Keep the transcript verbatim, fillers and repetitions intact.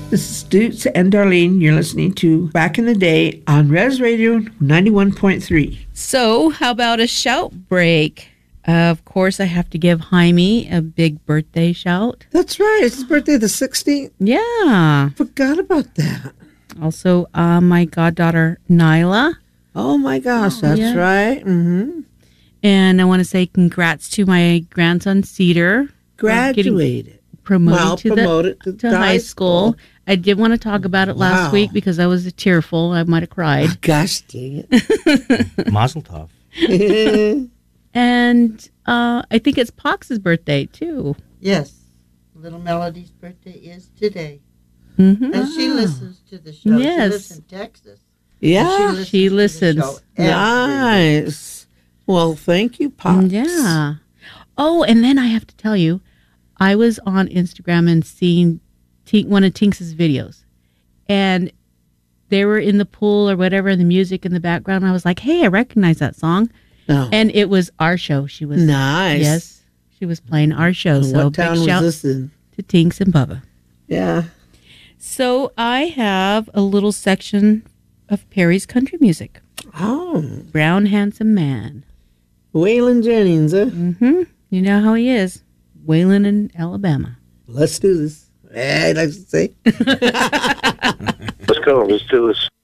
This is Stutz and Darlene. You're listening to Back in the Day on Res Radio ninety-one point three. So, how about a shout break? Uh, of course, I have to give Jaime a big birthday shout. That's right. It's his birthday, the sixteenth. Yeah. Forgot about that. Also, uh, my goddaughter, Nyla. Oh, my gosh. That's yeah. right. Mm-hmm. And I want to say congrats to my grandson, Cedar. Graduated. Promoted, well, to, promoted the, to, to high school. school. I did want to talk about it last wow. week because I was tearful. I might have cried. Oh, gosh dang it. Mazel tov. And uh, I think it's Pox's birthday, too. Yes. Little Melody's birthday is today. Mm-hmm. And she listens to the show. Yes. She lives in Texas. Yeah. She She listens. listens. To the show Nice. Well, thank you, Pops. Yeah. Oh, and then I have to tell you, I was on Instagram and seen Tink, one of Tinks's videos. And they were in the pool or whatever, and the music in the background. I was like, hey, I recognize that song. Oh. And it was our show. She was nice. Yes, she was playing our show. And So what big town shout was this in? to Tinks and Bubba. Yeah. So I have a little section of Perry's country music. Oh. Brown Handsome Man. Waylon Jennings, huh? Mm-hmm. You know how he is. Waylon in Alabama. Let's do this. I'd like to say. Let's go. Let's do this.